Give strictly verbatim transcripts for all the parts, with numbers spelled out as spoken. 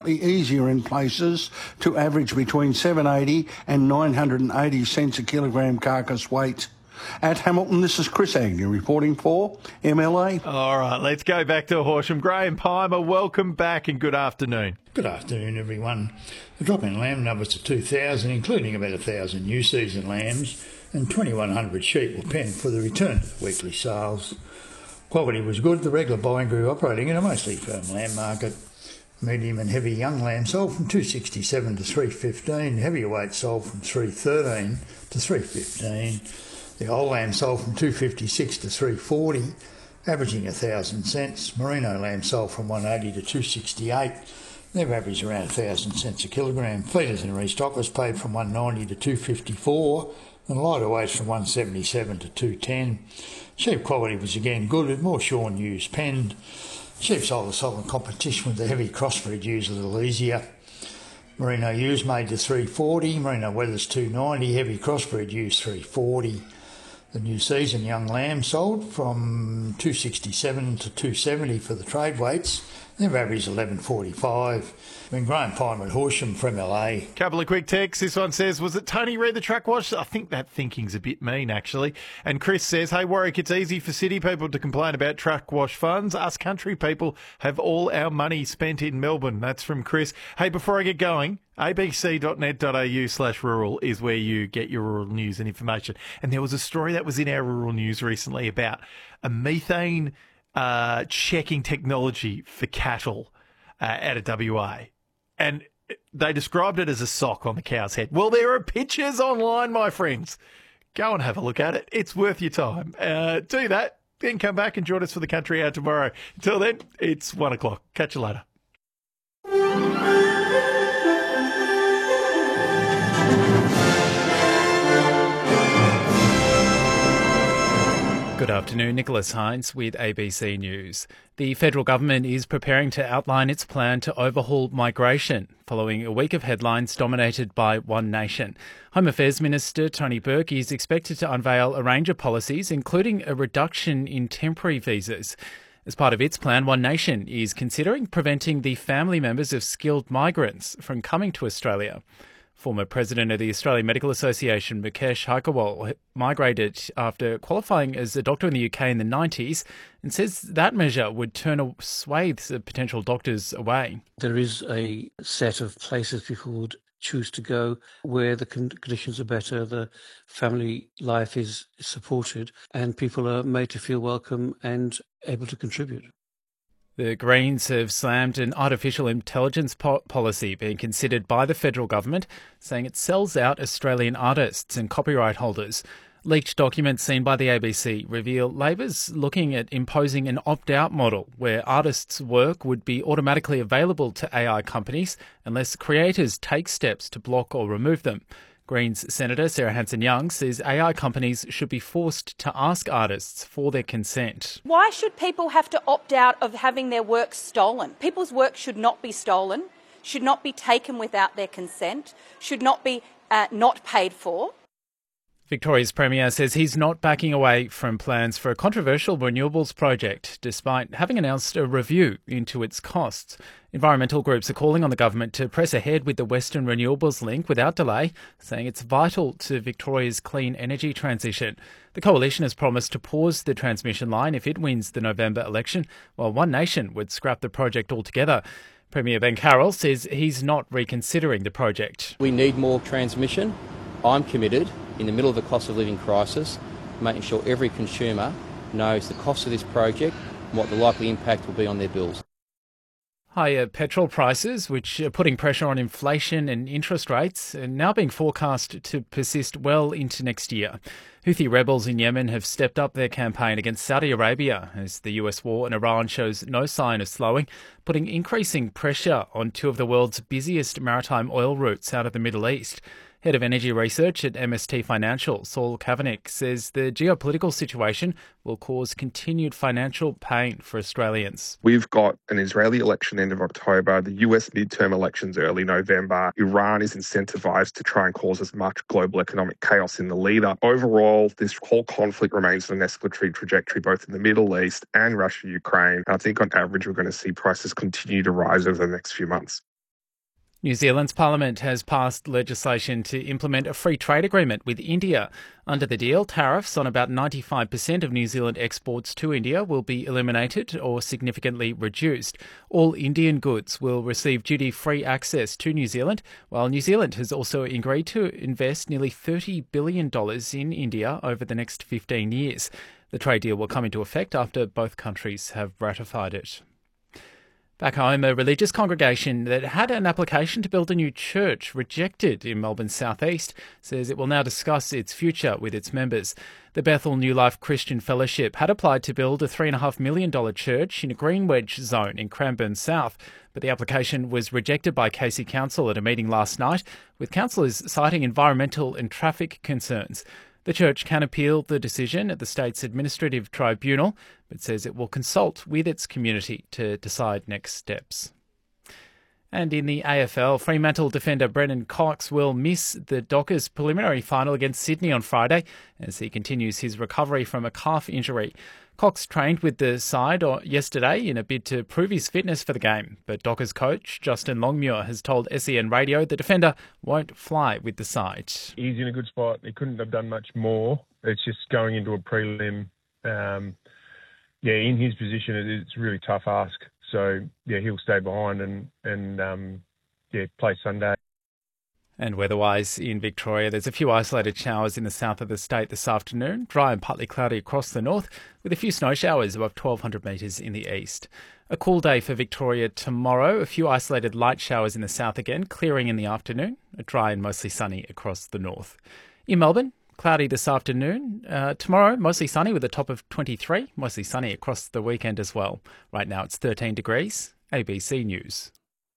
easier in places to average between seven dollars eighty and nine hundred eighty cents a kilogram carcass weight. At Hamilton, this is Chris Agnew reporting for M L A. All right, let's go back to Horsham. Graham Palmer, welcome back and good afternoon. Good afternoon, everyone. The drop in lamb numbers to two thousand, including about one thousand new season lambs, and twenty-one hundred sheep were penned for the return to weekly sales. Quality was good. The regular buying grew operating in a mostly firm lamb market. Medium and heavy young lamb sold from two sixty-seven to three fifteen. Heavier weight sold from three thirteen to three fifteen. The old lamb sold from two fifty-six to three forty, averaging one thousand cents. Merino lamb sold from one eighty to two sixty-eight. They've averaged around one thousand cents a kilogram. Feeders and restockers paid from one ninety to two fifty-four, and lighter weights from one seventy-seven to two ten. Sheep quality was again good, with more shorn ewes penned. Sheep sold a solid competition with the heavy crossbred ewes a little easier. Merino ewes made to three forty, Merino wethers two ninety, heavy crossbred ewes three forty. The new season young lamb sold from two sixty-seven to two seventy for the trade weights. They've averaged eleven forty-five. Been Graham Palmer at Horsham for M L A. Couple of quick texts. This one says, was it Tony Reid the truck wash? I think that thinking's a bit mean, actually. And Chris says, hey, Warwick, it's easy for city people to complain about truck wash funds. Us country people have all our money spent in Melbourne. That's from Chris. Hey, before I get going, a b c dot net dot a u slash rural is where you get your rural news and information. And there was a story that was in our rural news recently about a methane uh, checking technology for cattle uh, out of W A. And they described it as a sock on the cow's head. Well, there are pictures online, my friends. Go and have a look at it. It's worth your time. Uh, do that, then come back and join us for the Country Hour tomorrow. Until then, it's one o'clock. Catch you later. Good afternoon, Nicholas Hines with A B C News. The federal government is preparing to outline its plan to overhaul migration following a week of headlines dominated by One Nation. Home Affairs Minister Tony Burke is expected to unveil a range of policies, including a reduction in temporary visas. As part of its plan, One Nation is considering preventing the family members of skilled migrants from coming to Australia. Former president of the Australian Medical Association, Mukesh Haikerwal, migrated after qualifying as a doctor in the U K in the nineties and says that measure would turn swathes of potential doctors away. There is a set of places people would choose to go where the conditions are better, the family life is supported, and people are made to feel welcome and able to contribute. The Greens have slammed an artificial intelligence po- policy being considered by the federal government, saying it sells out Australian artists and copyright holders. Leaked documents seen by the A B C reveal Labor's looking at imposing an opt-out model where artists' work would be automatically available to A I companies unless creators take steps to block or remove them. Greens Senator Sarah Hanson-Young says A I companies should be forced to ask artists for their consent. Why should people have to opt out of having their work stolen? People's work should not be stolen, should not be taken without their consent, should not be uh, not paid for. Victoria's Premier says he's not backing away from plans for a controversial renewables project, despite having announced a review into its costs. Environmental groups are calling on the government to press ahead with the Western Renewables Link without delay, saying it's vital to Victoria's clean energy transition. The coalition has promised to pause the transmission line if it wins the November election, while One Nation would scrap the project altogether. Premier Ben Carroll says he's not reconsidering the project. We need more transmission. I'm committed, in the middle of a cost of living crisis, making sure every consumer knows the cost of this project and what the likely impact will be on their bills. Higher petrol prices, which are putting pressure on inflation and interest rates, are now being forecast to persist well into next year. Houthi rebels in Yemen have stepped up their campaign against Saudi Arabia as the U S war in Iran shows no sign of slowing, putting increasing pressure on two of the world's busiest maritime oil routes out of the Middle East. Head of Energy Research at M S T Financial, Saul Kavanagh, says the geopolitical situation will cause continued financial pain for Australians. We've got an Israeli election end of October, the U S midterm elections early November. Iran is incentivised to try and cause as much global economic chaos in the lead up. Overall, this whole conflict remains on an escalatory trajectory both in the Middle East and Russia-Ukraine. I think on average we're going to see prices continue to rise over the next few months. New Zealand's parliament has passed legislation to implement a free trade agreement with India. Under the deal, tariffs on about ninety-five percent of New Zealand exports to India will be eliminated or significantly reduced. All Indian goods will receive duty-free access to New Zealand, while New Zealand has also agreed to invest nearly thirty billion dollars in India over the next fifteen years. The trade deal will come into effect after both countries have ratified it. Back home, a religious congregation that had an application to build a new church rejected in Melbourne's southeast says it will now discuss its future with its members. The Bethel New Life Christian Fellowship had applied to build a three point five million dollars church in a Greenwedge zone in Cranbourne South, but the application was rejected by Casey Council at a meeting last night, with councillors citing environmental and traffic concerns. The church can appeal the decision at the state's administrative tribunal, but says it will consult with its community to decide next steps. And in the A F L, Fremantle defender Brennan Cox will miss the Dockers preliminary final against Sydney on Friday as he continues his recovery from a calf injury. Cox trained with the side yesterday in a bid to prove his fitness for the game, but Dockers coach Justin Longmuir has told S E N Radio the defender won't fly with the side. He's in a good spot. He couldn't have done much more. It's just going into a prelim. Um, yeah, in his position, it's a really tough ask. So, yeah, he'll stay behind and, and um, yeah, play Sunday. And weather-wise in Victoria, there's a few isolated showers in the south of the state this afternoon, dry and partly cloudy across the north, with a few snow showers above twelve hundred metres in the east. A cool day for Victoria tomorrow, a few isolated light showers in the south again, clearing in the afternoon, a dry and mostly sunny across the north. In Melbourne, cloudy this afternoon. Uh, tomorrow, mostly sunny with a top of twenty-three, mostly sunny across the weekend as well. Right now it's thirteen degrees. A B C News.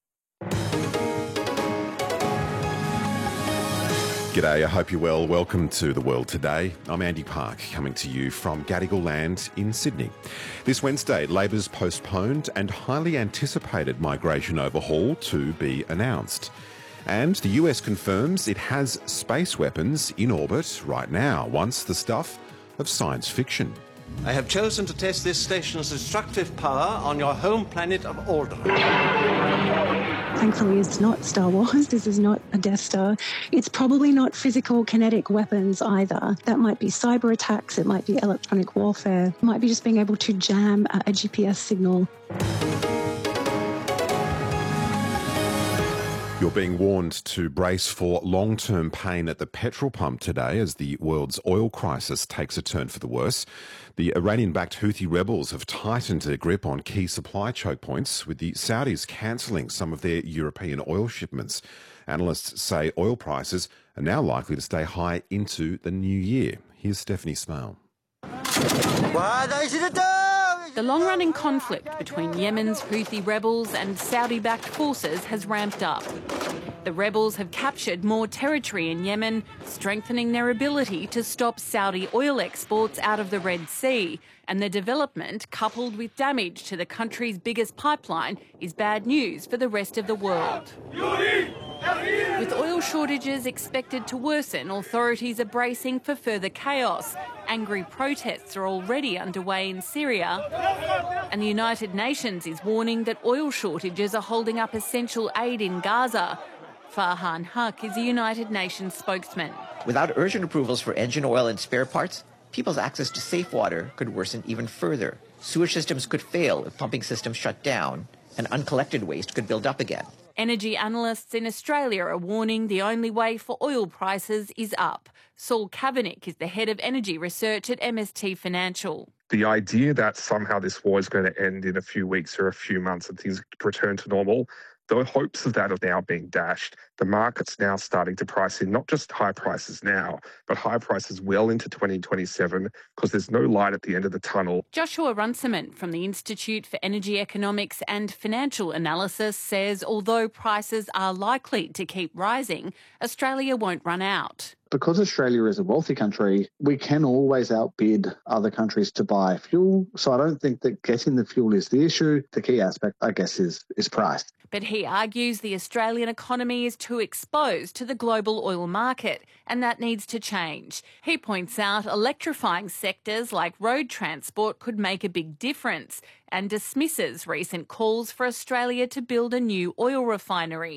G'day, I hope you're well. Welcome to The World Today. I'm Andy Park, coming to you from Gadigal Land in Sydney. This Wednesday, Labor's postponed and highly anticipated migration overhaul to be announced. And the U S confirms it has space weapons in orbit right now, once the stuff of science fiction. I have chosen to test this station's destructive power on your home planet of Alderaan. Thankfully, it's not Star Wars. This is not a Death Star. It's probably not physical kinetic weapons either. That might be cyber attacks. It might be electronic warfare. It might be just being able to jam a G P S signal. You're being warned to brace for long-term pain at the petrol pump today as the world's oil crisis takes a turn for the worse. The Iranian-backed Houthi rebels have tightened their grip on key supply choke points, with the Saudis cancelling some of their European oil shipments. Analysts say oil prices are now likely to stay high into the new year. Here's Stephanie Smale. The long-running conflict between Yemen's Houthi rebels and Saudi-backed forces has ramped up. The rebels have captured more territory in Yemen, strengthening their ability to stop Saudi oil exports out of the Red Sea. And the development, coupled with damage to the country's biggest pipeline, is bad news for the rest of the world. With oil shortages expected to worsen, authorities are bracing for further chaos. Angry protests are already underway in Syria, and the United Nations is warning that oil shortages are holding up essential aid in Gaza. Farhan Haq is a United Nations spokesman. Without urgent approvals for engine oil and spare parts, people's access to safe water could worsen even further. Sewage systems could fail if pumping systems shut down, and uncollected waste could build up again. Energy analysts in Australia are warning the only way for oil prices is up. Saul Kavanagh is the head of energy research at M S T Financial. The idea that somehow this war is going to end in a few weeks or a few months and things return to normal, the hopes of that are now being dashed. The market's now starting to price in not just high prices now, but high prices well into twenty twenty-seven because there's no light at the end of the tunnel. Joshua Runciman from the Institute for Energy Economics and Financial Analysis says although prices are likely to keep rising, Australia won't run out. Because Australia is a wealthy country, we can always outbid other countries to buy fuel. So I don't think that getting the fuel is the issue. The key aspect, I guess, is, is price. But he argues the Australian economy is too exposed to the global oil market, and that needs to change. He points out electrifying sectors like road transport could make a big difference, and dismisses recent calls for Australia to build a new oil refinery.